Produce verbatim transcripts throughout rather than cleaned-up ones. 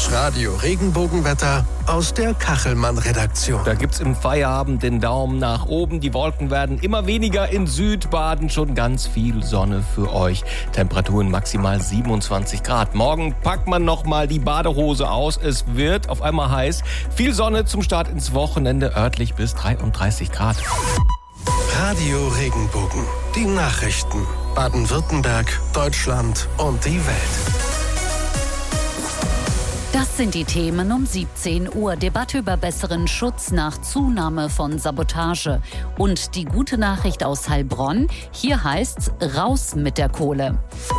Das Radio-Regenbogenwetter aus der Kachelmann-Redaktion. Da gibt's im Feierabend den Daumen nach oben. Die Wolken werden immer weniger. In Südbaden schon ganz viel Sonne für euch. Temperaturen maximal siebenundzwanzig Grad. Morgen packt man noch mal die Badehose aus. Es wird auf einmal heiß. Viel Sonne zum Start ins Wochenende. Örtlich bis dreiunddreißig Grad. Radio Regenbogen. Die Nachrichten. Baden-Württemberg, Deutschland und die Welt. Das sind die Themen um siebzehn Uhr. Debatte über besseren Schutz nach Zunahme von Sabotage. Und die gute Nachricht aus Heilbronn. Hier heißt's, raus mit der Kohle.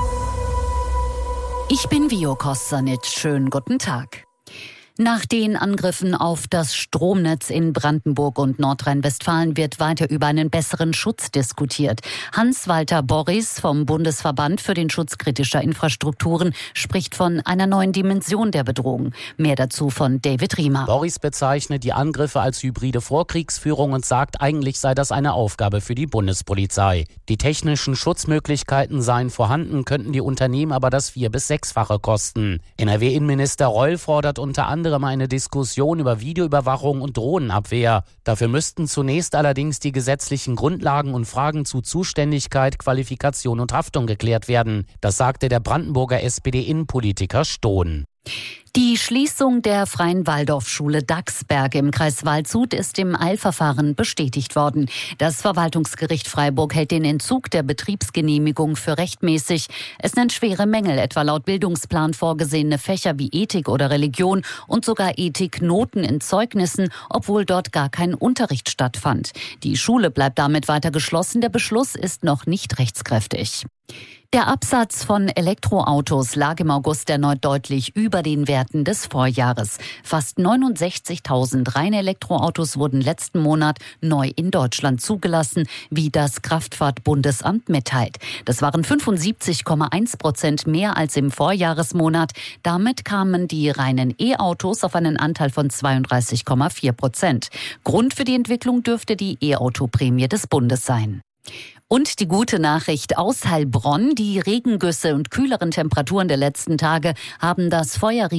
Ich bin Vio Kosanic. Schönen guten Tag. Nach den Angriffen auf das Stromnetz in Brandenburg und Nordrhein-Westfalen wird weiter über einen besseren Schutz diskutiert. Hans-Walter Borries vom Bundesverband für den Schutz kritischer Infrastrukturen spricht von einer neuen Dimension der Bedrohung. Mehr dazu von David Riemer. Borries bezeichnet die Angriffe als hybride Vorkriegsführung und sagt, eigentlich sei das eine Aufgabe für die Bundespolizei. Die technischen Schutzmöglichkeiten seien vorhanden, könnten die Unternehmen aber das vier- bis sechsfache kosten. N R W-Innenminister Reul fordert unter anderem eine Diskussion über Videoüberwachung und Drohnenabwehr. Dafür müssten zunächst allerdings die gesetzlichen Grundlagen und Fragen zu Zuständigkeit, Qualifikation und Haftung geklärt werden. Das sagte der Brandenburger S P D-Innenpolitiker Stohn. Die Schließung der Freien Waldorfschule Dachsberg im Kreis Waldshut ist im Eilverfahren bestätigt worden. Das Verwaltungsgericht Freiburg hält den Entzug der Betriebsgenehmigung für rechtmäßig. Es nennt schwere Mängel, etwa laut Bildungsplan vorgesehene Fächer wie Ethik oder Religion und sogar Ethiknoten in Zeugnissen, obwohl dort gar kein Unterricht stattfand. Die Schule bleibt damit weiter geschlossen. Der Beschluss ist noch nicht rechtskräftig. Der Absatz von Elektroautos lag im August erneut deutlich über den Werten des Vorjahres. Fast neunundsechzigtausend reine Elektroautos wurden letzten Monat neu in Deutschland zugelassen, wie das Kraftfahrtbundesamt mitteilt. Das waren fünfundsiebzig Komma eins Prozent mehr als im Vorjahresmonat. Damit kamen die reinen E-Autos auf einen Anteil von zweiunddreißig Komma vier Prozent. Grund für die Entwicklung dürfte die E-Auto-Prämie des Bundes sein. Und die gute Nachricht aus Heilbronn. Die Regengüsse und kühleren Temperaturen der letzten Tage haben das Feuer